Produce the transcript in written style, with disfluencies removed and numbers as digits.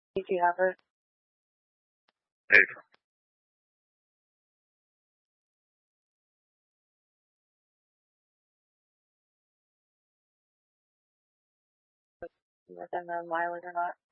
Did you have her? Hey. Let them know I'm Miley or not.